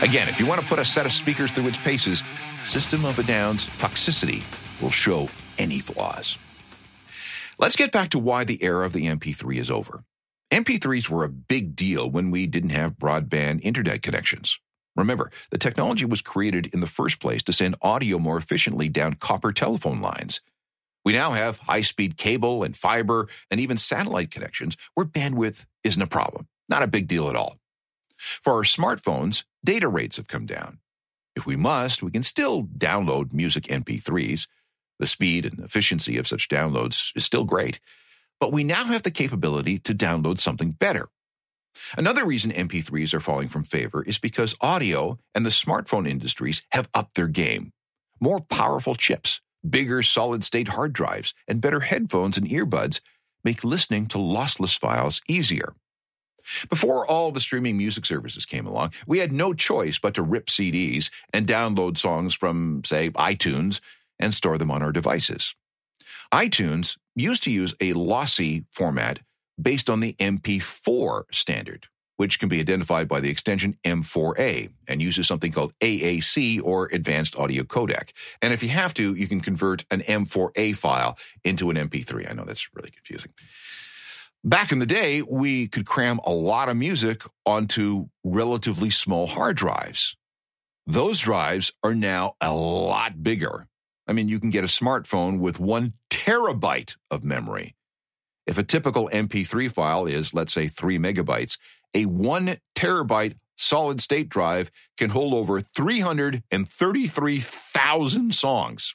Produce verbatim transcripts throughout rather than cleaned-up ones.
Again, if you want to put a set of speakers through its paces, System of a Down's Toxicity will show any flaws. Let's get back to why the era of the M P three is over. M P threes were a big deal when we didn't have broadband internet connections. Remember, the technology was created in the first place to send audio more efficiently down copper telephone lines. We now have high-speed cable and fiber and even satellite connections where bandwidth isn't a problem. Not a big deal at all. For our smartphones, data rates have come down. If we must, we can still download music M P threes. The speed and efficiency of such downloads is still great, but we now have the capability to download something better. Another reason M P threes are falling from favor is because audio and the smartphone industries have upped their game. More powerful chips, bigger solid-state hard drives, and better headphones and earbuds make listening to lossless files easier. Before all the streaming music services came along, we had no choice but to rip C Ds and download songs from, say, iTunes and store them on our devices. iTunes used to use a lossy format based on the M P four standard, which can be identified by the extension M four A and uses something called A A C or Advanced Audio Codec. And if you have to, you can convert an M four A file into an M P three. I know that's really confusing. Back in the day, we could cram a lot of music onto relatively small hard drives. Those drives are now a lot bigger. I mean, you can get a smartphone with one terabyte of memory. If a typical M P three file is, let's say, three megabytes, a one terabyte solid-state drive can hold over three hundred thirty-three thousand songs.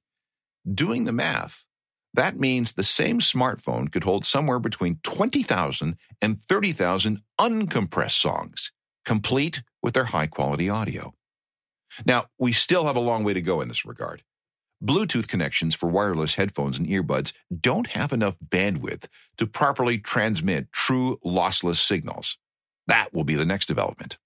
Doing the math, that means the same smartphone could hold somewhere between twenty thousand and thirty thousand uncompressed songs, complete with their high-quality audio. Now, we still have a long way to go in this regard. Bluetooth connections for wireless headphones and earbuds don't have enough bandwidth to properly transmit true lossless signals. That will be the next development.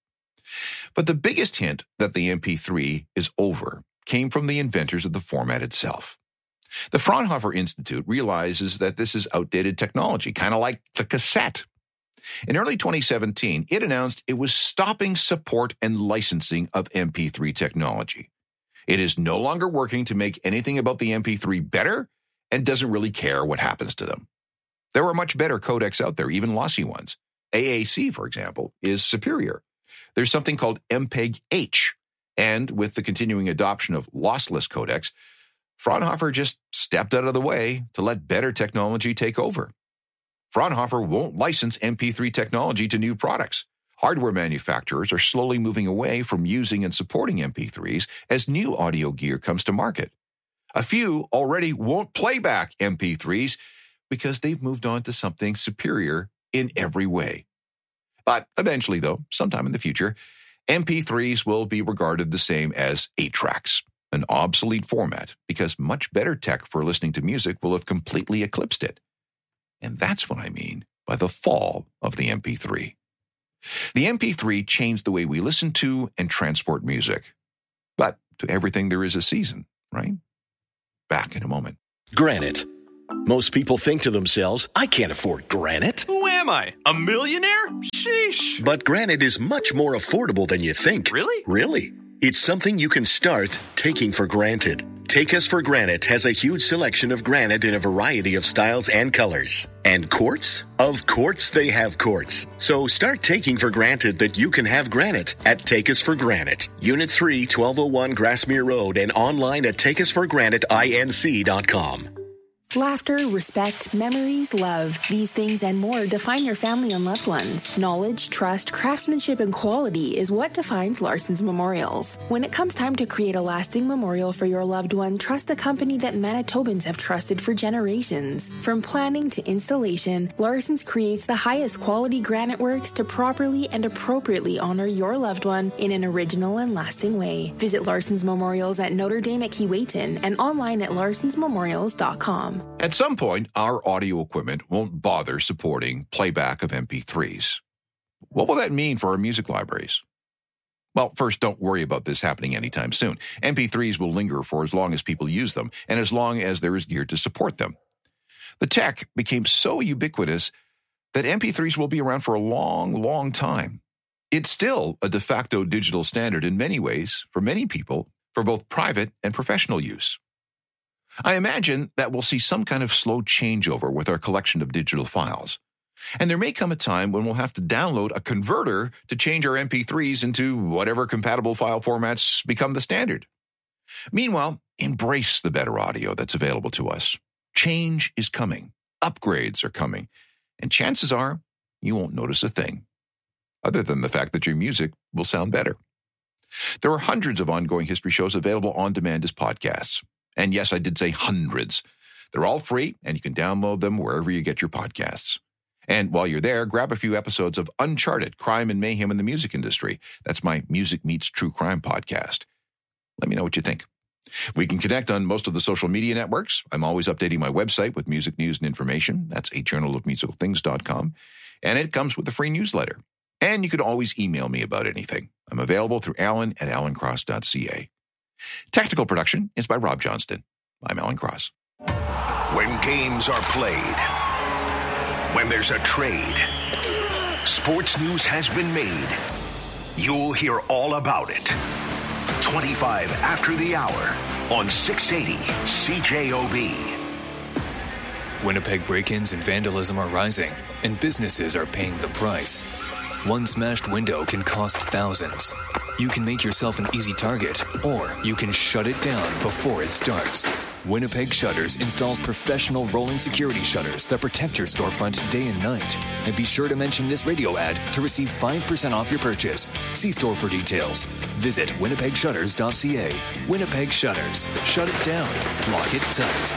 But the biggest hint that the M P three is over came from the inventors of the format itself. The Fraunhofer Institute realizes that this is outdated technology, kind of like the cassette. In early twenty seventeen, it announced it was stopping support and licensing of M P three technology. It is no longer working to make anything about the M P three better and doesn't really care what happens to them. There are much better codecs out there, even lossy ones. A A C, for example, is superior. There's something called M P E G H, and with the continuing adoption of lossless codecs, Fraunhofer just stepped out of the way to let better technology take over. Fraunhofer won't license M P three technology to new products. Hardware manufacturers are slowly moving away from using and supporting M P threes as new audio gear comes to market. A few already won't play back M P threes because they've moved on to something superior in every way. But eventually, though, sometime in the future, M P threes will be regarded the same as eight tracks, an obsolete format, because much better tech for listening to music will have completely eclipsed it. And that's what I mean by the fall of the M P three. The M P three changed the way we listen to and transport music. But to everything there is a season, right? Back in a moment. Granite. Most people think to themselves, I can't afford granite. Who am I? A millionaire? Sheesh. But granite is much more affordable than you think. Really? Really. It's something you can start taking for granted. Take Us for Granite has a huge selection of granite in a variety of styles and colors. And quartz? Of course they have quartz. So start taking for granted that you can have granite at Take Us for Granite. Unit three, twelve oh one Grassmere Road, and online at take us for granite inc dot com. Laughter, respect, memories, love. These things and more define your family and loved ones. Knowledge, trust, craftsmanship, and quality is what defines Larson's Memorials. When it comes time to create a lasting memorial for your loved one, trust the company that Manitobans have trusted for generations. From planning to installation, Larson's creates the highest quality granite works to properly and appropriately honor your loved one in an original and lasting way. Visit Larson's Memorials at Notre Dame at Keewatin and online at larsons memorials dot com. At some point, our audio equipment won't bother supporting playback of M P threes. What will that mean for our music libraries? Well, first, don't worry about this happening anytime soon. M P threes will linger for as long as people use them, and as long as there is gear to support them. The tech became so ubiquitous that M P threes will be around for a long, long time. It's still a de facto digital standard in many ways for many people for both private and professional use. I imagine that we'll see some kind of slow changeover with our collection of digital files. And there may come a time when we'll have to download a converter to change our M P threes into whatever compatible file formats become the standard. Meanwhile, embrace the better audio that's available to us. Change is coming. Upgrades are coming. And chances are you won't notice a thing, other than the fact that your music will sound better. There are hundreds of ongoing history shows available on demand as podcasts. And yes, I did say hundreds. They're all free, and you can download them wherever you get your podcasts. And while you're there, grab a few episodes of Uncharted, Crime and Mayhem in the Music Industry. That's my Music Meets True Crime podcast. Let me know what you think. We can connect on most of the social media networks. I'm always updating my website with music news and information. That's a journal of musical things dot com. And it comes with a free newsletter. And you can always email me about anything. I'm available through alan at alan cross dot c a. Technical production is by Rob Johnston. I'm Alan Cross. When games are played, when there's a trade, sports news has been made. You'll hear all about it. twenty-five after the hour on six eighty C J O B. Winnipeg break-ins and vandalism are rising, and businesses are paying the price. One smashed window can cost thousands. You can make yourself an easy target, or you can shut it down before it starts. Winnipeg Shutters installs professional rolling security shutters that protect your storefront day and night. And be sure to mention this radio ad to receive five percent off your purchase. See store for details. Visit winnipeg shutters dot c a. Winnipeg Shutters. Shut it down. Lock it tight.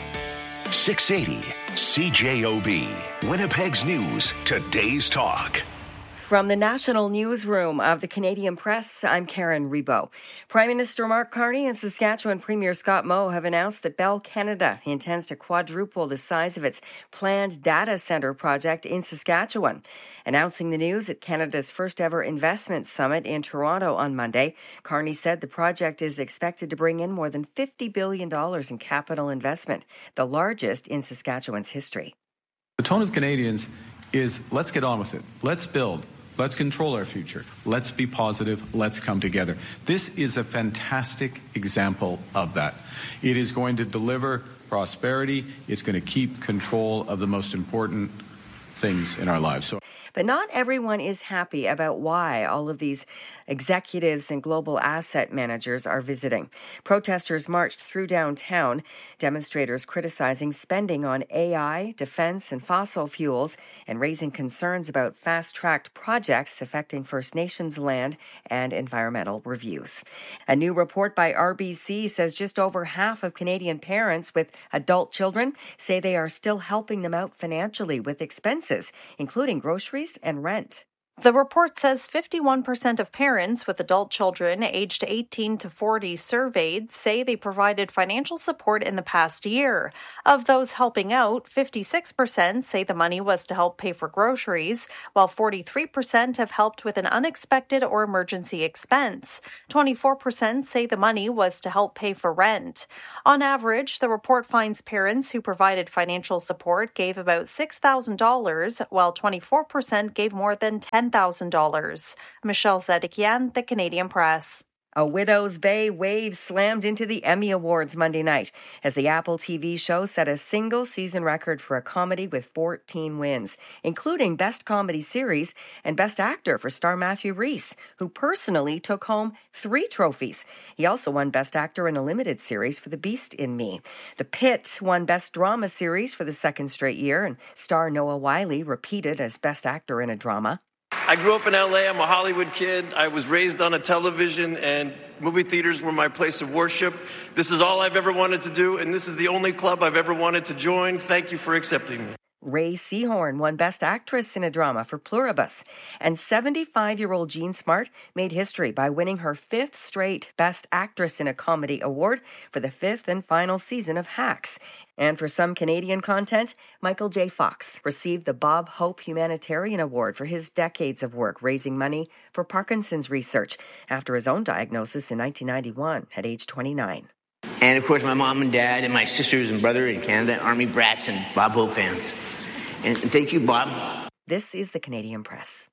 six eighty C J O B. Winnipeg's News. Today's Talk. From the National Newsroom of the Canadian Press, I'm Karen Rebo. Prime Minister Mark Carney and Saskatchewan Premier Scott Moe have announced that Bell Canada intends to quadruple the size of its planned data centre project in Saskatchewan. Announcing the news at Canada's first ever investment summit in Toronto on Monday, Carney said the project is expected to bring in more than fifty billion dollars in capital investment, the largest in Saskatchewan's history. The tone of Canadians is let's get on with it. Let's build. Let's control our future. Let's be positive. Let's come together. This is a fantastic example of that. It is going to deliver prosperity. It's going to keep control of the most important things in our lives. So. But not everyone is happy about why all of these executives and global asset managers are visiting. Protesters marched through downtown, demonstrators criticizing spending on A I, defense, and fossil fuels, and raising concerns about fast-tracked projects affecting First Nations land and environmental reviews. A new report by R B C says just over half of Canadian parents with adult children say they are still helping them out financially with expenses, including groceries and rent. The report says fifty-one percent of parents with adult children aged eighteen to forty surveyed say they provided financial support in the past year. Of those helping out, fifty-six percent say the money was to help pay for groceries, while forty-three percent have helped with an unexpected or emergency expense. twenty-four percent say the money was to help pay for rent. On average, the report finds parents who provided financial support gave about six thousand dollars, while twenty-four percent gave more than ten thousand dollars. Michelle Zedekian, The Canadian Press. A Widow's Bay wave slammed into the Emmy Awards Monday night as the Apple T V show set a single-season record for a comedy with fourteen wins, including Best Comedy Series and Best Actor for star Matthew Rhys, who personally took home three trophies. He also won Best Actor in a limited series for The Beast in Me. The Pit won Best Drama Series for the second straight year, and star Noah Wyle repeated as Best Actor in a Drama. I grew up in L A. I'm a Hollywood kid. I was raised on a television, and movie theaters were my place of worship. This is all I've ever wanted to do, and this is the only club I've ever wanted to join. Thank you for accepting me. Ray Seahorn won Best Actress in a Drama for Pluribus, and seventy-five-year-old Jean Smart made history by winning her fifth straight Best Actress in a Comedy award for the fifth and final season of Hacks. And for some Canadian content, Michael J. Fox received the Bob Hope Humanitarian Award for his decades of work raising money for Parkinson's research after his own diagnosis in nineteen ninety-one at age twenty-nine. And, of course, my mom and dad and my sisters and brother in Canada, Army brats and Bob Hope fans. And thank you, Bob. This is the Canadian Press.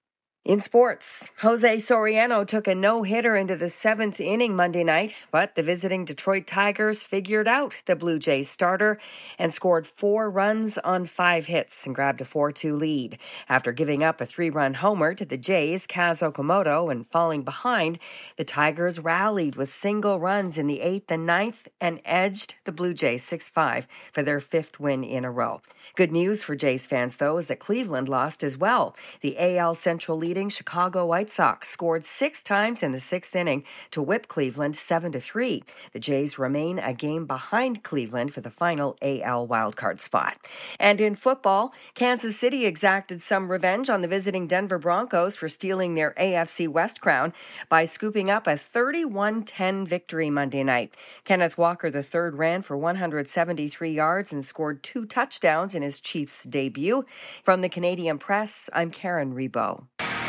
In sports, Jose Soriano took a no-hitter into the seventh inning Monday night, but the visiting Detroit Tigers figured out the Blue Jays starter and scored four runs on five hits and grabbed a four two lead. After giving up a three-run homer to the Jays' Kaz Okamoto and falling behind, the Tigers rallied with single runs in the eighth and ninth and edged the Blue Jays six five for their fifth win in a row. Good news for Jays fans, though, is that Cleveland lost as well. The A L Central leading Chicago White Sox scored six times in the sixth inning to whip Cleveland seven to three. The Jays remain a game behind Cleveland for the final A L wildcard spot. And in football, Kansas City exacted some revenge on the visiting Denver Broncos for stealing their A F C West crown by scooping up a thirty-one ten victory Monday night. Kenneth Walker the third ran for one hundred seventy-three yards and scored two touchdowns in his Chiefs debut. From the Canadian Press, I'm Karen Rebo.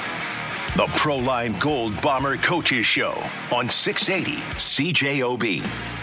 The Proline Gold Bomber Coaches Show on six eighty C J O B.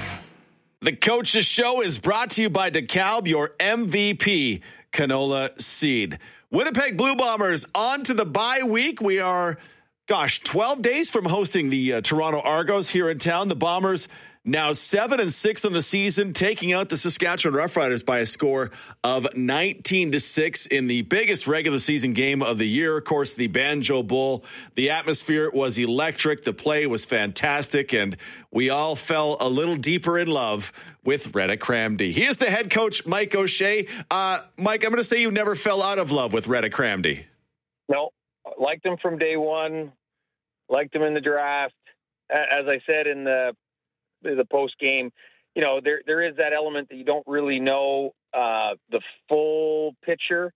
The Coaches Show is brought to you by DeKalb, your M V P canola seed. Winnipeg Blue Bombers on to the bye week. We are, gosh, twelve days from hosting the uh, Toronto Argos here in town. The Bombers now seven and six on the season, taking out the Saskatchewan Roughriders by a score of nineteen to six in the biggest regular season game of the year. Of course, the Banjo Bowl. The atmosphere was electric. The play was fantastic, and we all fell a little deeper in love with Rhett Cramdy. He is the head coach, Mike O'Shea. Uh, Mike, I'm going to say you never fell out of love with Rhett Cramdy. No, liked him from day one. Liked him in the draft. As I said in the the post game, you know, there there is that element that you don't really know uh, the full picture,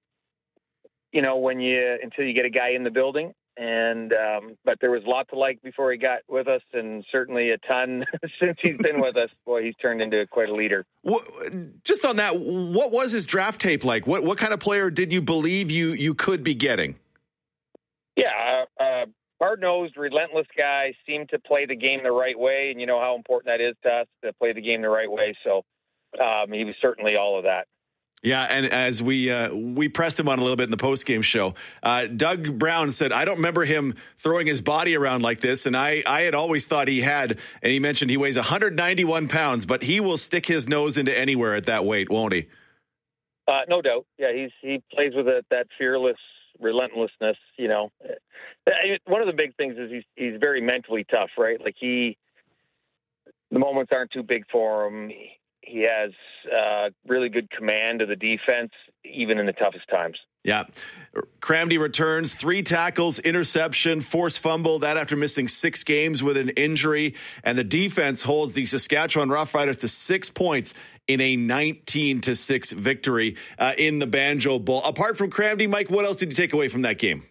you know, when you until you get a guy in the building. And um, but there was a lot to like before he got with us, and certainly a ton since he's been with us. Boy, he's turned into quite a leader. What, just on that, what was his draft tape like? What what kind of player did you believe you you could be getting? Yeah, uh, hard-nosed, relentless guy, seemed to play the game the right way, and you know how important that is to us to play the game the right way. So um, he was certainly all of that. Yeah, and as we uh, we pressed him on a little bit in the post-game show, uh, Doug Brown said, I don't remember him throwing his body around like this, and I, I had always thought he had, and he mentioned he weighs one hundred ninety-one pounds, but he will stick his nose into anywhere at that weight, won't he? Uh, no doubt. Yeah, he's he plays with a, that fearless relentlessness, you know. One of the big things is he's he's very mentally tough, right? Like he, the moments aren't too big for him. He has uh, really good command of the defense, even in the toughest times. Yeah. Cramdy returns, three tackles, interception, forced fumble, that after missing six games with an injury. And the defense holds the Saskatchewan Roughriders to six points in a nineteen to six victory uh, in the Banjo Bowl. Apart from Cramdy, Mike, what else did you take away from that game?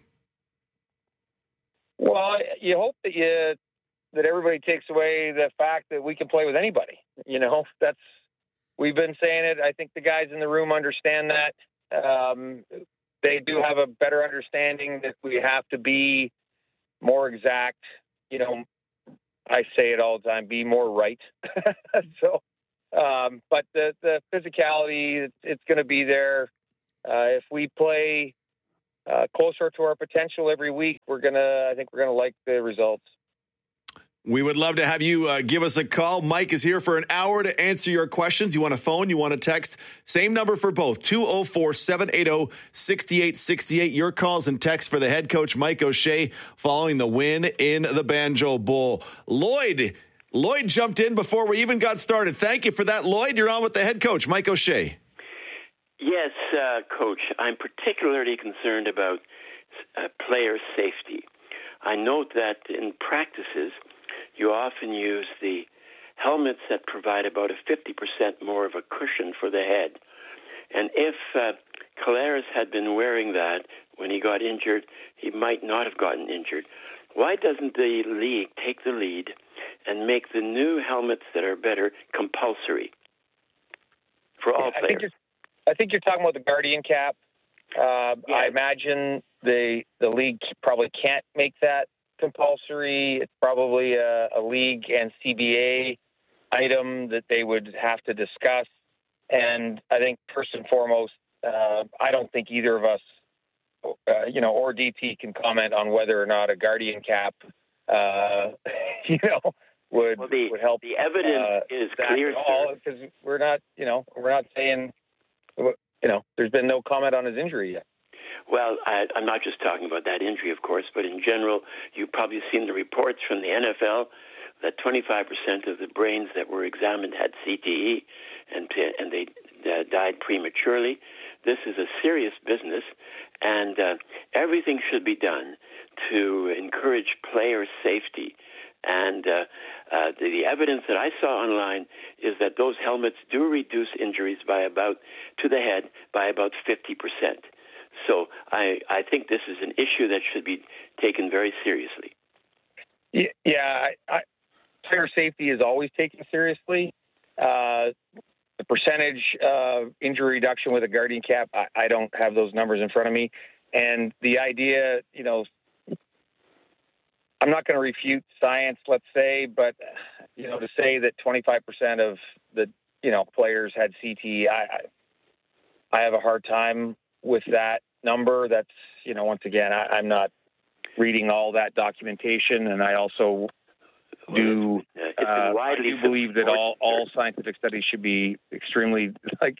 Well, you hope that you that everybody takes away the fact that we can play with anybody. You know, that's we've been saying it. I think the guys in the room understand that. Um, they do have a better understanding that we have to be more exact. You know, I say it all the time, be more right. so, um, but the, the physicality, it's, it's going to be there. Uh, if we play uh, closer to our potential every week, we're going to, I think we're going to like the results. We would love to have you uh, give us a call. Mike is here for an hour to answer your questions. You want a phone, you want a text, same number for both, two oh four, seven eight oh, six eight six eight. Your calls and texts for the head coach, Mike O'Shea, following the win in the Banjo Bowl. Lloyd, Lloyd jumped in before we even got started. Thank you for that, Lloyd. You're on with the head coach, Mike O'Shea. Yes, uh, Coach. I'm particularly concerned about uh, player safety. I note that in practices, you often use the helmets that provide about a fifty percent more of a cushion for the head. And if uh, Collaros had been wearing that when he got injured, he might not have gotten injured. Why doesn't the league take the lead and make the new helmets that are better compulsory for all yeah, players? I think, I think you're talking about the Guardian cap. Uh, yeah. I imagine the the league probably can't make that compulsory. It's probably a, a league and C B A item that they would have to discuss. And I think first and foremost, uh, I don't think either of us uh, you know, or D T can comment on whether or not a Guardian cap, uh, you know, would well, the, would help. The evidence uh, is clear, all because we're not, you know, we're not saying, you know, there's been no comment on his injury yet. Well, I, I'm not just talking about that injury, of course, but in general, you've probably seen the reports from the N F L that twenty-five percent of the brains that were examined had C T E, and and they uh, died prematurely. This is a serious business, and uh, everything should be done to encourage player safety. And uh, uh, the, the evidence that I saw online is that those helmets do reduce injuries by about to the head by about fifty percent. So I, I think this is an issue that should be taken very seriously. Yeah, I, I, player safety is always taken seriously. Uh, the percentage of injury reduction with a Guardian cap, I, I don't have those numbers in front of me. And the idea, you know, I'm not going to refute science, let's say, but, you know, to say that twenty-five percent of the, you know, players had C T E, I, I have a hard time with that number. That's, you know, once again, I, I'm not reading all that documentation, and I also do, uh, I do believe that all, all scientific studies should be extremely, like,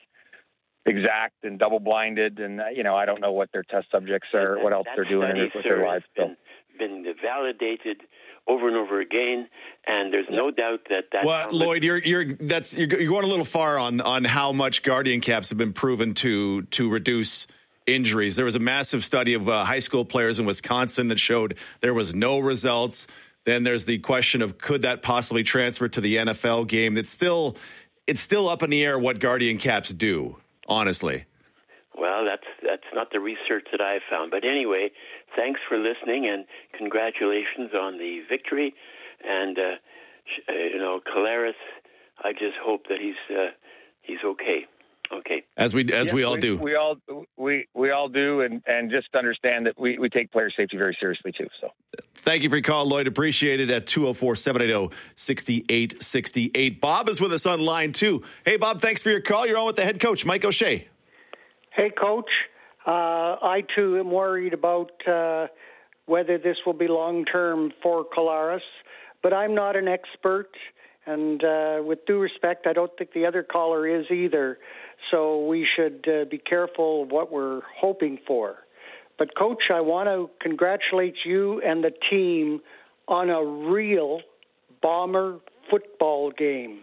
exact and double-blinded, and, you know, I don't know what their test subjects are, that, what else they're doing study, with sir, their lives. Been, been validated over and over again, and there's no doubt that that. Well, Lloyd, you're you're that's you're, you're going a little far on on how much Guardian caps have been proven to to reduce injuries. There was a massive study of uh, high school players in Wisconsin that showed there was no results. Then there's the question of could that possibly transfer to the N F L game? It's still it's still up in the air what Guardian caps do, honestly. Well, that's that's not the research that I found. But anyway, thanks for listening, and congratulations on the victory. And, uh, uh, you know, Collaros, I just hope that he's uh, he's okay. Okay. As we as yes, we all we, do. We all we we all do, and, and just understand that we, we take player safety very seriously, too. So thank you for your call, Lloyd. Appreciate it at two oh four, seven eight oh, six eight six eight. Bob is with us on line two. Hey, Bob, thanks for your call. You're on with the head coach, Mike O'Shea. Hey, Coach. Uh, I, too, am worried about uh, whether this will be long-term for Collaros, but I'm not an expert, and uh, with due respect, I don't think the other caller is either, so we should uh, be careful of what we're hoping for. But, Coach, I want to congratulate you and the team on a real Bomber football game.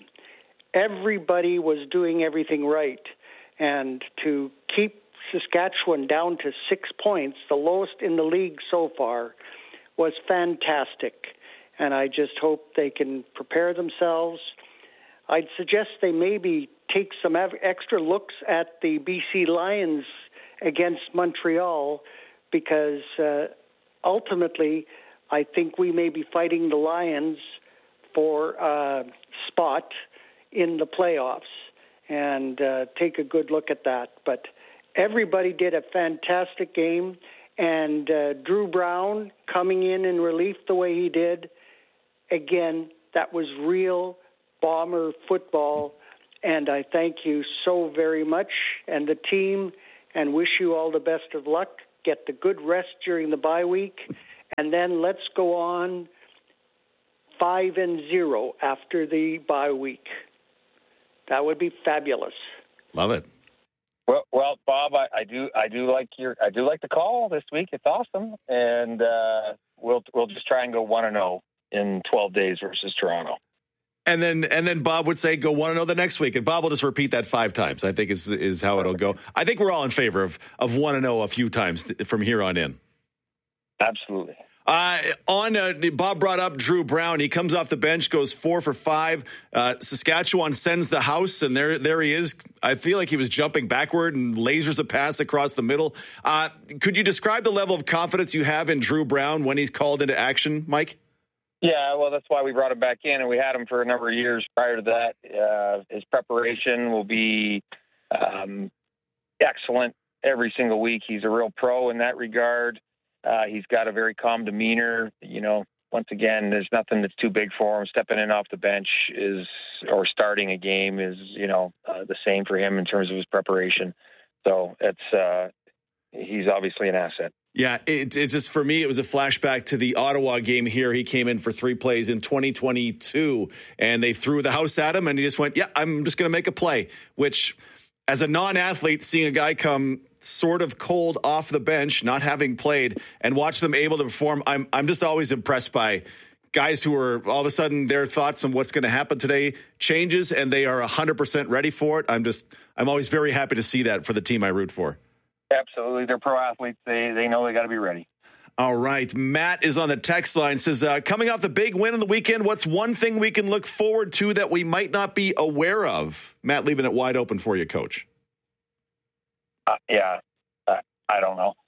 Everybody was doing everything right. And to keep Saskatchewan down to six points, the lowest in the league so far, was fantastic. And I just hope they can prepare themselves. I'd suggest they maybe take some extra looks at the B C Lions against Montreal, because uh, ultimately I think we may be fighting the Lions for a spot in the playoffs. And uh, take a good look at that. But everybody did a fantastic game, and uh, Drew Brown coming in in relief the way he did, again, that was real Bomber football, and I thank you so very much and the team, and wish you all the best of luck. Get the good rest during the bye week, and then let's go on five and zero after the bye week. That would be fabulous. Love it. Well, well, Bob, I, I do, I do like your, I do like the call this week. It's awesome, and uh, we'll we'll just try and go one and zero in twelve days versus Toronto. And then and then Bob would say go one and zero the next week, and Bob will just repeat that five times. I think is is how it'll go. I think we're all in favor of of one and zero a few times from here on in. Absolutely. Uh, on uh, Bob brought up Drew Brown. He comes off the bench, goes four for five. Uh, Saskatchewan sends the house, and there there he is. I feel like he was jumping backward and lasers a pass across the middle. Uh, could you describe the level of confidence you have in Drew Brown when he's called into action, Mike? Yeah, well, that's why we brought him back in, and we had him for a number of years prior to that. Uh, his preparation will be um, excellent every single week. He's a real pro in that regard. Uh, he's got a very calm demeanor. You know, once again, there's nothing that's too big for him. Stepping in off the bench is, or starting a game is, you know, uh, the same for him in terms of his preparation. So it's, uh, he's obviously an asset. Yeah, it, it just, for me, it was a flashback to the Ottawa game here. He came in for three plays in twenty twenty-two, and they threw the house at him, and he just went, yeah, I'm just going to make a play, which, as a non-athlete, seeing a guy come sort of cold off the bench, not having played, and watch them able to perform, I'm I'm just always impressed by guys who are, all of a sudden, their thoughts on what's going to happen today changes, and they are one hundred percent ready for it. I'm just, I'm always very happy to see that for the team I root for. Absolutely. They're pro athletes. They they know they got to be ready. All right. Matt is on the text line, says, uh, coming off the big win on the weekend, what's one thing we can look forward to that we might not be aware of? Matt, leaving it wide open for you, Coach. Uh, yeah, uh, I don't know.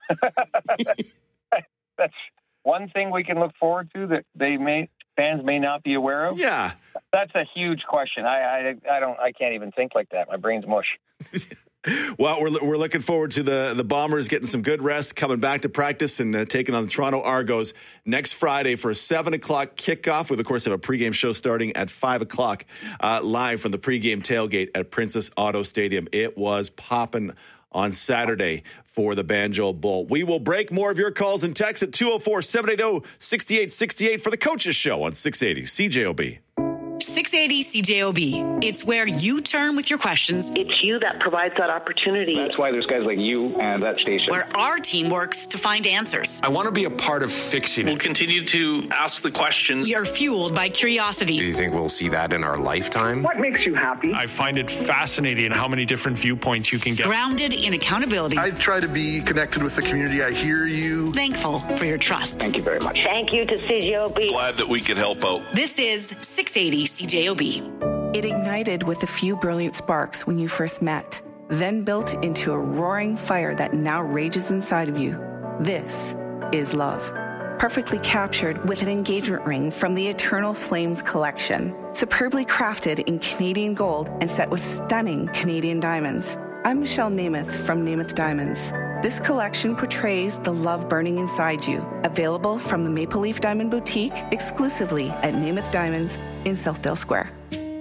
That's one thing we can look forward to that they may fans may not be aware of. Yeah, that's a huge question. I I, I don't I can't even think like that. My brain's mush. Well, we're we're looking forward to the the Bombers getting some good rest, coming back to practice, and uh, taking on the Toronto Argos next Friday for a seven o'clock kickoff. We, of course, have a pregame show starting at five o'clock uh, live from the pregame tailgate at Princess Auto Stadium. It was popping on Saturday for the Banjo Bowl. We will break. More of your calls and texts at two oh four, seven eight oh, six eight six eight for the Coaches Show on six eighty C J O B. six eighty C J O B. It's where you turn with your questions. It's you that provides that opportunity. That's why there's guys like you and that station. Where our team works to find answers. I want to be a part of fixing it. We'll continue to ask the questions. You're fueled by curiosity. Do you think we'll see that in our lifetime? What makes you happy? I find it fascinating how many different viewpoints you can get. Grounded in accountability. I try to be connected with the community. I hear you. Thankful for your trust. Thank you very much. Thank you to C J O B. Glad that we could help out. This is six eighty C J O B. It ignited with a few brilliant sparks when you first met, then built into a roaring fire that now rages inside of you. This is love. Perfectly captured with an engagement ring from the Eternal Flames collection, superbly crafted in Canadian gold and set with stunning Canadian diamonds. I'm Michelle Namath from Namath Diamonds. This collection portrays the love burning inside you. Available from the Maple Leaf Diamond Boutique exclusively at Namath Diamonds in Southdale Square.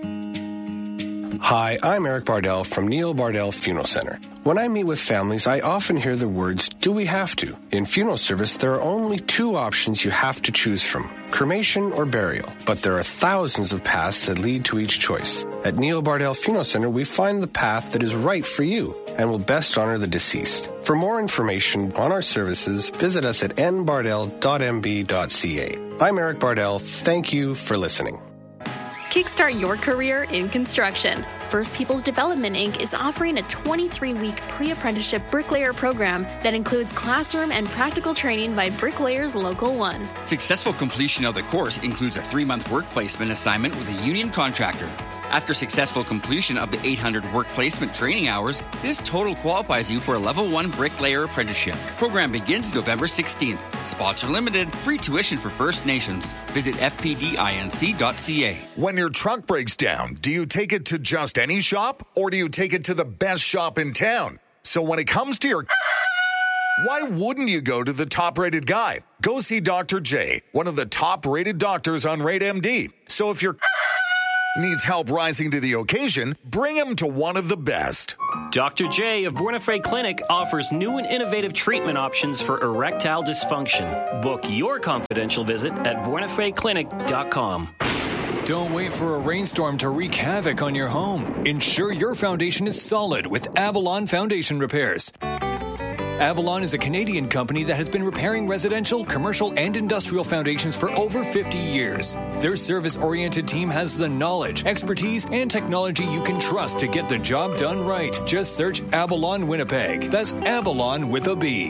Hi, I'm Eric Bardell from Neil Bardell Funeral Center. When I meet with families, I often hear the words, do we have to? In funeral service, there are only two options you have to choose from, cremation or burial. But there are thousands of paths that lead to each choice. At Neil Bardell Funeral Center, we find the path that is right for you and will best honor the deceased. For more information on our services, visit us at n bardell dot m b dot c a. I'm Eric Bardell. Thank you for listening. Kickstart your career in construction. First Peoples Development Incorporated is offering a twenty-three week pre-apprenticeship bricklayer program that includes classroom and practical training by Bricklayers Local one. Successful completion of the course includes a three-month work placement assignment with a union contractor. After successful completion of the eight hundred work placement training hours, this total qualifies you for a level one bricklayer apprenticeship. Program begins November sixteenth. Spots are limited. Free tuition for First Nations. Visit f p d inc dot c a. When your truck breaks down, do you take it to just any shop or do you take it to the best shop in town? So when it comes to your why wouldn't you go to the top-rated guy? Go see Doctor J, one of the top-rated doctors on Rate M D. So if your needs help rising to the occasion, bring him to one of the best. Doctor J of Born Afraid Clinic offers new and innovative treatment options for erectile dysfunction. Book your confidential visit at born afraid clinic dot com. Don't wait for a rainstorm to wreak havoc on your home. Ensure your foundation is solid with Avalon Foundation Repairs. Avalon is a Canadian company that has been repairing residential, commercial, and industrial foundations for over fifty years. Their service-oriented team has the knowledge, expertise, and technology you can trust to get the job done right. Just search Avalon Winnipeg. That's Avalon with a B.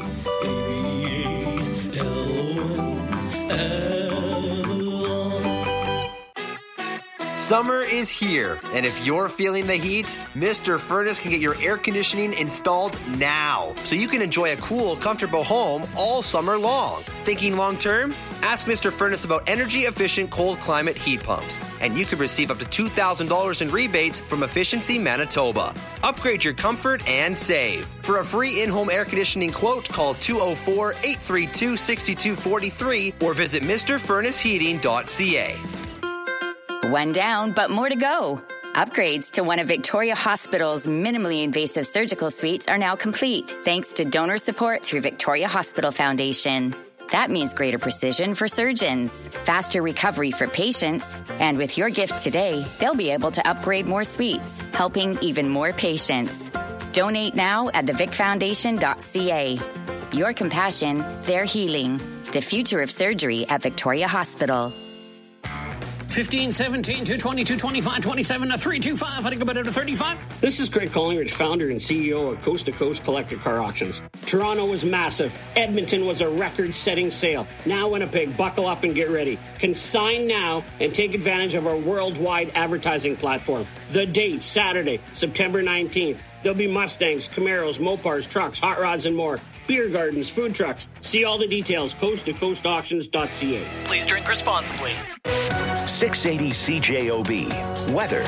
Summer is here, and if you're feeling the heat, Mister Furnace can get your air conditioning installed now, so you can enjoy a cool, comfortable home all summer long. Thinking long term? Ask Mister Furnace about energy-efficient cold climate heat pumps, and you could receive up to two thousand dollars in rebates from Efficiency Manitoba. Upgrade your comfort and save. For a free in-home air conditioning quote, call two oh four, eight three two, six two four three or visit mr furnace heating dot c a. One down, but more to go. Upgrades to one of Victoria Hospital's minimally invasive surgical suites are now complete, thanks to donor support through Victoria Hospital Foundation. That means greater precision for surgeons, faster recovery for patients, and with your gift today, they'll be able to upgrade more suites, helping even more patients. Donate now at the vic foundation dot c a. Your compassion, their healing. The future of surgery at Victoria Hospital. fifteen, seventeen, two twenty, two twenty-five, twenty-seven, three twenty-five. I think about it at thirty-five. This is Craig Collingridge, founder and C E O of Coast to Coast Collector Car Auctions. Toronto was massive. Edmonton was a record-setting sale. Now Winnipeg, buckle up and get ready. Consign now and take advantage of our worldwide advertising platform. The date, Saturday, September nineteenth. There'll be Mustangs, Camaros, Mopars, trucks, hot rods, and more. Beer gardens, food trucks. See all the details, coast to coast auctions dot c a. Please drink responsibly. six eighty C J O B. Weather.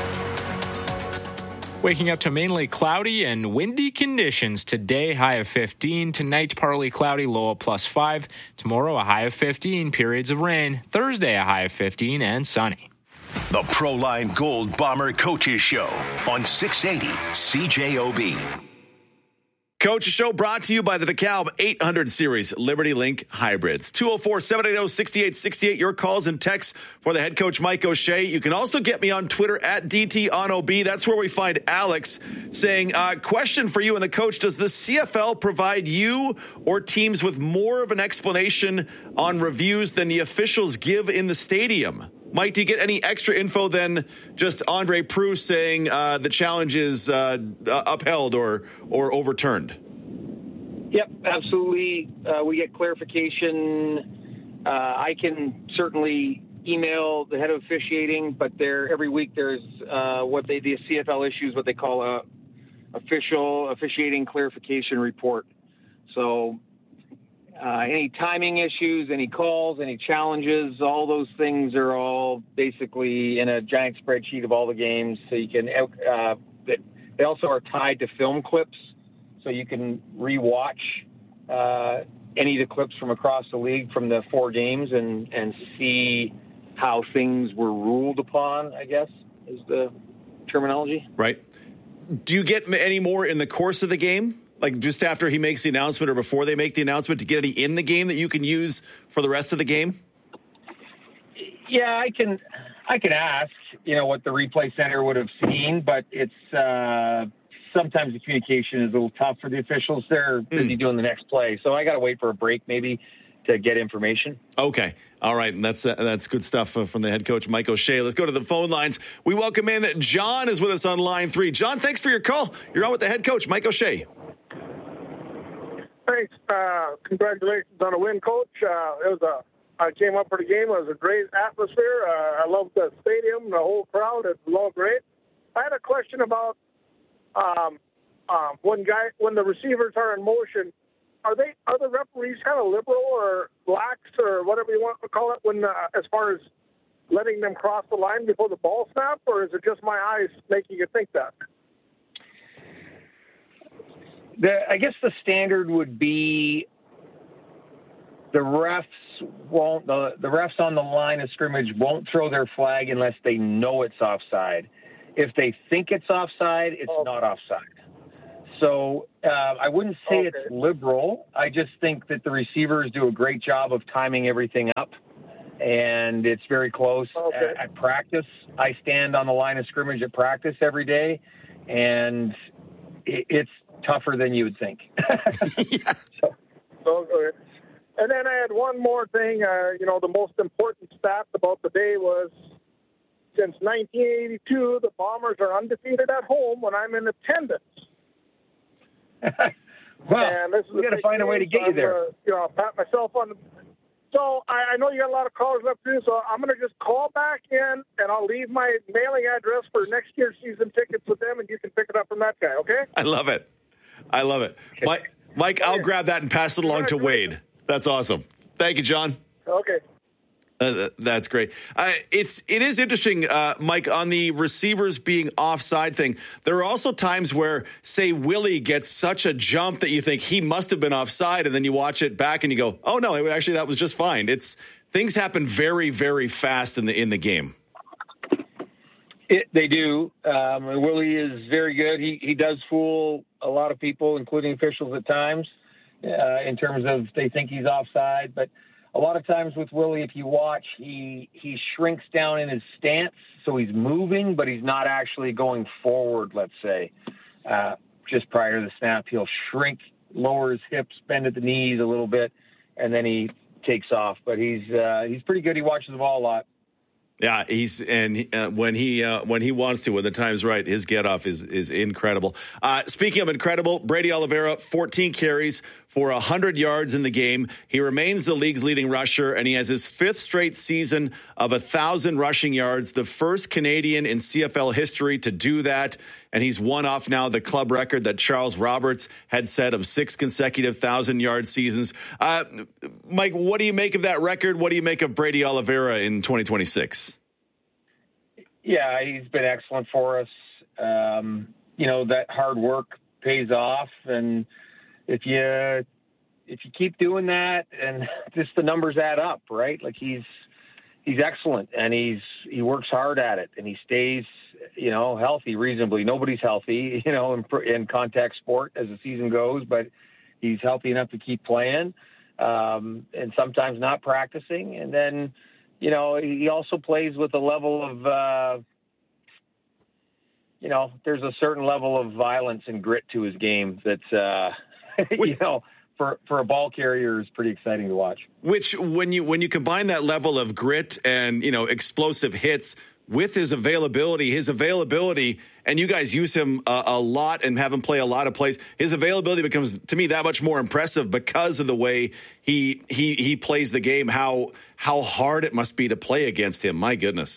Waking up to mainly cloudy and windy conditions. Today, high of fifteen. Tonight, partly cloudy, low of plus five. Tomorrow, a high of fifteen, periods of rain. Thursday, a high of fifteen and sunny. The Proline Gold Bomber Coaches Show on six eighty C J O B. Coach's Show brought to you by the DeKalb eight hundred Series Liberty Link Hybrids. two oh four, seven eight oh, six eight six eight. Your calls and texts for the head coach, Mike O'Shea. You can also get me on Twitter at D T on O B. That's where we find Alex saying, uh, question for you and the coach. Does the C F L provide you or teams with more of an explanation on reviews than the officials give in the stadium? Mike, do you get any extra info than just Andre Proulx saying uh, the challenge is uh, upheld or or overturned? Yep, absolutely. Uh, we get clarification. Uh, I can certainly email the head of officiating, but there every week there's uh, what they the C F L issues what they call a official officiating clarification report. So. Uh, any timing issues, any calls, any challenges, all those things are all basically in a giant spreadsheet of all the games. So you can, uh, they also are tied to film clips. So you can rewatch uh, any of the clips from across the league from the four games and, and see how things were ruled upon, I guess, is the terminology. Right. Do you get any more in the course of the game? Like just after he makes the announcement or before they make the announcement to get any in the game that you can use for the rest of the game? Yeah, I can I can ask, you know, what the replay center would have seen, but it's uh, sometimes the communication is a little tough for the officials. They're busy mm. doing the next play. So I got to wait for a break maybe to get information. Okay. All right. That's uh, that's good stuff uh, from the head coach, Mike O'Shea. Let's go to the phone lines. We welcome in John is with us on line three. John, thanks for your call. You're on with the head coach, Mike O'Shea. Thanks. Uh, congratulations on a win, Coach. Uh, it was a. I came up for the game. It was a great atmosphere. Uh, I loved the stadium, the whole crowd. It was all great. I had a question about um, um, when guy when the receivers are in motion. Are they are the referees kind of liberal or lax or whatever you want to call it when uh, as far as letting them cross the line before the ball snap, or is it just my eyes making you think that? The, I guess the standard would be the refs won't the, the refs on the line of scrimmage won't throw their flag unless they know it's offside. If they think it's offside, it's okay. Not offside. So uh, I wouldn't say okay. It's liberal. I just think that the receivers do a great job of timing everything up, and it's very close okay. at, at practice. I stand on the line of scrimmage at practice every day, and it, it's tougher than you would think. yeah. So, okay. And then I had one more thing. Uh, you know, the most important stat about the day was since nineteen eighty-two, the Bombers are undefeated at home when I'm in attendance. well, and this is we got to find a way to get you there. Uh, you know, I'll pat myself on the. So I, I know you got a lot of callers left too, so I'm going to just call back in, and I'll leave my mailing address for next year's season tickets with them, and you can pick it up from that guy, okay? I love it. I love it. Mike, Mike, I'll grab that and pass it along to Wade. That's awesome. Thank you, John. Okay. Uh, that's great. Uh, it's it is interesting, uh, Mike, on the receivers being offside thing. There are also times where, say, Willie gets such a jump that you think he must have been offside, and then you watch it back and you go, "Oh no, actually that was just fine." It's things happen very, very fast in the in the game. It, they do. Um, and Willie is very good. He he does fool a lot of people, including officials at times, uh, in terms of they think he's offside. But a lot of times with Willie, if you watch, he he shrinks down in his stance, so he's moving, but he's not actually going forward. Let's say uh, just prior to the snap, he'll shrink, lower his hips, bend at the knees a little bit, and then he takes off. But he's uh, he's pretty good. He watches the ball a lot. Yeah, he's and uh, when he uh, when he wants to, when the time's right, his get off is is incredible. Uh, speaking of incredible, Brady Oliveira, fourteen carries for one hundred yards in the game. He remains the league's leading rusher, and he has his fifth straight season of one thousand rushing yards, the first Canadian in C F L history to do that. And he's one off now the club record that Charles Roberts had set of six consecutive one thousand-yard seasons. Uh, Mike, what do you make of that record? What do you make of Brady Oliveira in twenty twenty-six? Yeah, he's been excellent for us. Um, you know, that hard work pays off, and if you if you keep doing that, and just the numbers add up, right? Like he's he's excellent, and he's he works hard at it, and he stays, you know, healthy reasonably. Nobody's healthy, you know, in, in contact sport as the season goes, but he's healthy enough to keep playing, um, and sometimes not practicing. And then, you know, he also plays with a level of, uh, you know, there's a certain level of violence and grit to his game that's, uh, you know, for, for a ball carrier is pretty exciting to watch. Which, when you when you combine that level of grit and, you know, explosive hits with his availability, his availability, and you guys use him a, a lot and have him play a lot of plays, his availability becomes, to me, that much more impressive because of the way he he he plays the game, how how hard it must be to play against him. My goodness.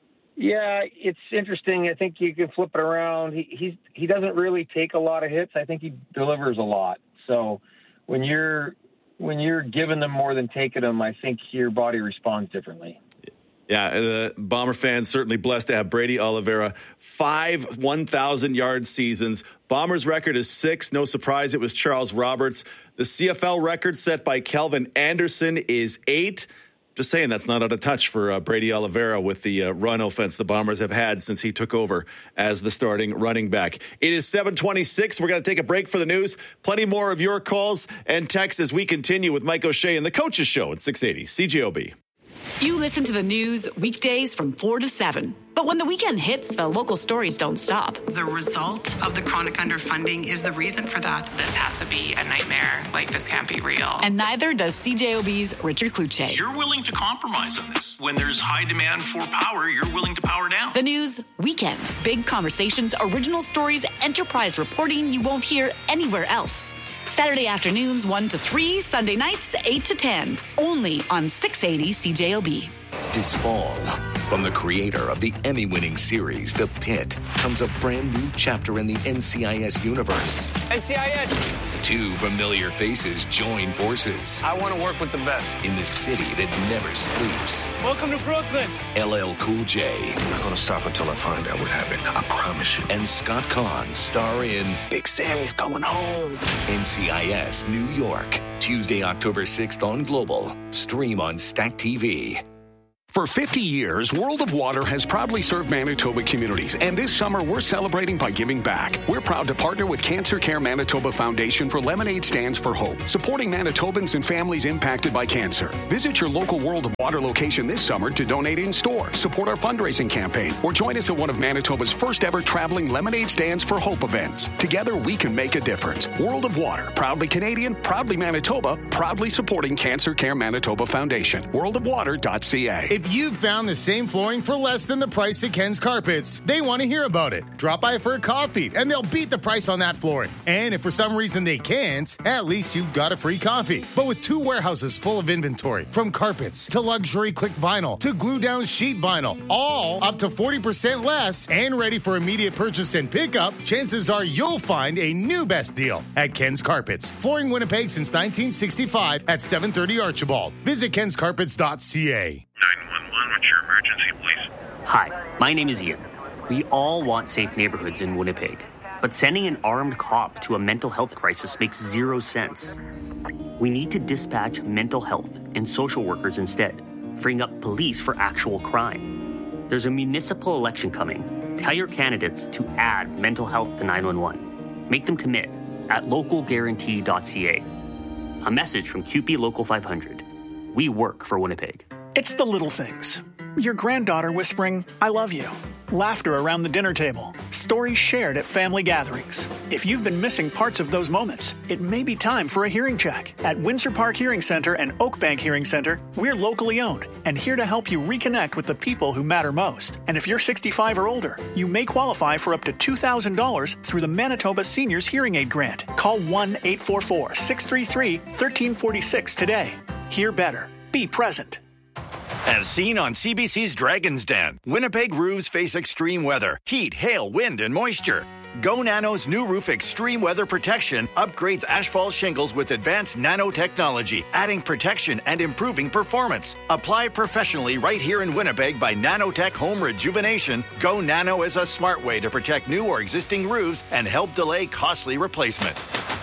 Yeah, it's interesting. I think you can flip it around. He he's, he doesn't really take a lot of hits. I think he delivers a lot. So when you're when you're giving them more than taking them, I think your body responds differently. Yeah, the Bomber fans certainly blessed to have Brady Oliveira. Five one thousand-yard seasons. Bombers' record is six. No surprise, it was Charles Roberts. The C F L record set by Kelvin Anderson is eight. Just saying that's not out of touch for uh, Brady Oliveira with the uh, run offense the Bombers have had since he took over as the starting running back. It is seven twenty-six. We're going to take a break for the news. Plenty more of your calls and texts as we continue with Mike O'Shea and the Coaches Show at six eighty C J O B. You listen to the news weekdays from four to seven. But when the weekend hits, the local stories don't stop. The result of the chronic underfunding is the reason for that. This has to be a nightmare. Like, this can't be real. And neither does C J O B's Richard Kluche. You're willing to compromise on this. When there's high demand for power, you're willing to power down. The news weekend. Big conversations, original stories, enterprise reporting you won't hear anywhere else. Saturday afternoons one to three, Sunday nights eight to ten. Only on six eighty C J O B. This fall, from the creator of the Emmy-winning series The Pit, comes a brand new chapter in the N C I S universe. N C I S! Two familiar faces join forces. I want to work with the best. In the city that never sleeps. Welcome to Brooklyn. L L Cool J. I'm not going to stop until I find out what happened. I promise you. And Scott Conn star in Big Sammy's Coming Home. N C I S New York. Tuesday, October sixth on Global. Stream on Stack T V. For fifty years, World of Water has proudly served Manitoba communities, and this summer we're celebrating by giving back. We're proud to partner with Cancer Care Manitoba Foundation for Lemonade Stands for Hope, supporting Manitobans and families impacted by cancer. Visit your local World of Water location this summer to donate in store, support our fundraising campaign, or join us at one of Manitoba's first ever traveling Lemonade Stands for Hope events. Together we can make a difference. World of Water, proudly Canadian, proudly Manitoba, proudly supporting Cancer Care Manitoba Foundation. world of water dot c a. If you've found the same flooring for less than the price at Ken's Carpets, they want to hear about it. Drop by for a coffee, and they'll beat the price on that flooring. And if for some reason they can't, at least you've got a free coffee. But with two warehouses full of inventory, from carpets to luxury click vinyl to glue-down sheet vinyl, all up to forty percent less and ready for immediate purchase and pickup, chances are you'll find a new best deal at Ken's Carpets. Flooring Winnipeg since nineteen sixty-five at seven thirty Archibald. Visit kens carpets dot c a. nine one one, what's your emergency, please? Hi, my name is Ian. We all want safe neighborhoods in Winnipeg, but sending an armed cop to a mental health crisis makes zero sense. We need to dispatch mental health and social workers instead, freeing up police for actual crime. There's a municipal election coming. Tell your candidates to add mental health to nine one one. Make them commit at local guarantee dot c a. A message from C U P E Local five hundred. We work for Winnipeg. It's the little things. Your granddaughter whispering, I love you. Laughter around the dinner table. Stories shared at family gatherings. If you've been missing parts of those moments, it may be time for a hearing check. At Windsor Park Hearing Center and Oakbank Hearing Center, we're locally owned and here to help you reconnect with the people who matter most. And if you're sixty-five or older, you may qualify for up to two thousand dollars through the Manitoba Seniors Hearing Aid Grant. Call one eight four four, six three three, one three four six today. Hear better. Be present. As seen on C B C's Dragon's Den, Winnipeg roofs face extreme weather, heat, hail, wind, and moisture. Go Nano's new roof extreme weather protection upgrades asphalt shingles with advanced nanotechnology, adding protection and improving performance. Apply professionally right here in Winnipeg by Nanotech Home Rejuvenation. Go Nano is a smart way to protect new or existing roofs and help delay costly replacement.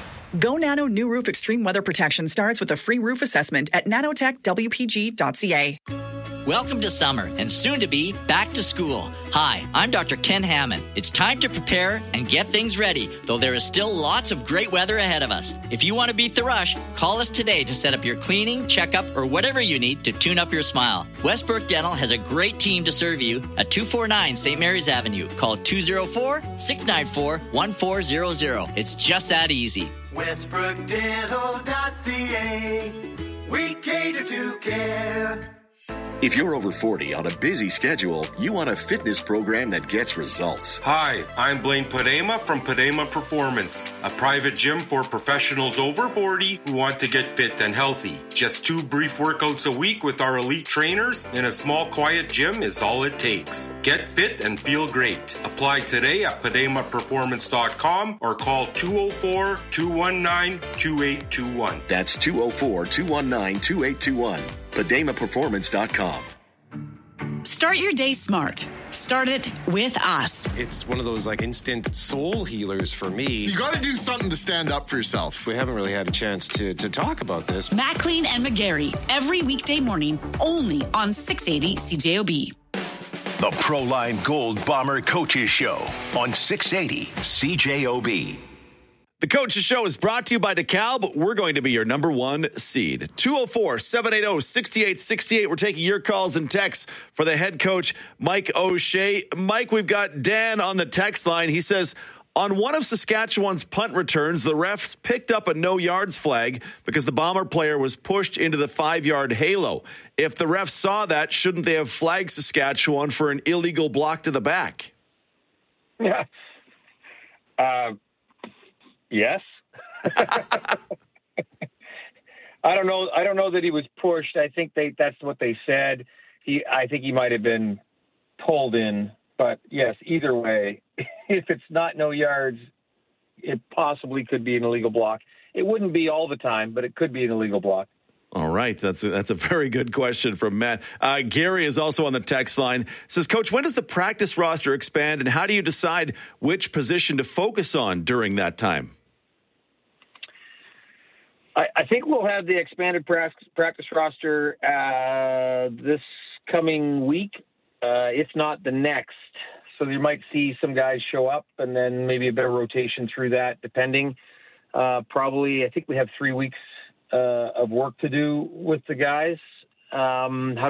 Go Nano New Roof Extreme Weather Protection starts with a free roof assessment at nanotech w p g dot c a. Welcome to summer and soon to be back to school. Hi, I'm Doctor Ken Hammond. It's time to prepare and get things ready, though there is still lots of great weather ahead of us. If you want to beat the rush, call us today to set up your cleaning, checkup, or whatever you need to tune up your smile. Westbrook Dental has a great team to serve you at two forty-nine Saint Mary's Avenue. Call two oh four, six nine four, one four hundred. It's just that easy. westbrook dental dot c a. We cater to care. If you're over forty on a busy schedule, you want a fitness program that gets results. Hi, I'm Blaine Padema from Padema Performance, a private gym for professionals over forty who want to get fit and healthy. Just two brief workouts a week with our elite trainers in a small, quiet gym is all it takes. Get fit and feel great. Apply today at padema performance dot com or call two oh four, two one nine, two eight two one. That's two oh four, two one nine, two eight two one. padema performance dot com. Start your day smart. Start it with us. It's one of those like instant soul healers for me. You got to do something to stand up for yourself. We haven't really had a chance to, to talk about this. Maclean and McGarry, every weekday morning, only on six eighty C J O B. The Proline Gold Bomber Coaches Show on six eighty C J O B. The Coaches Show is brought to you by DeKalb. We're going to be your number one seed. two oh four, seven eight oh, six eight six eight. We're taking your calls and texts for the head coach, Mike O'Shea. Mike, we've got Dan on the text line. He says, on one of Saskatchewan's punt returns, the refs picked up a no yards flag because the Bomber player was pushed into the five-yard halo. If the refs saw that, shouldn't they have flagged Saskatchewan for an illegal block to the back? Yeah. Uh, Yes. I don't know. I don't know that he was pushed. I think they, that's what they said. He, I think he might have been pulled in, but yes, either way, if it's not no yards, it possibly could be an illegal block. It wouldn't be all the time, but it could be an illegal block. All right. That's a, that's a very good question from Matt. Uh, Gary is also on the text line. Says, Coach, when does the practice roster expand and how do you decide which position to focus on during that time? I, I think we'll have the expanded practice, practice roster uh, this coming week, uh, if not the next. So you might see some guys show up and then maybe a bit of rotation through that, depending. Uh, probably, I think we have three weeks uh, of work to do with the guys. Um, how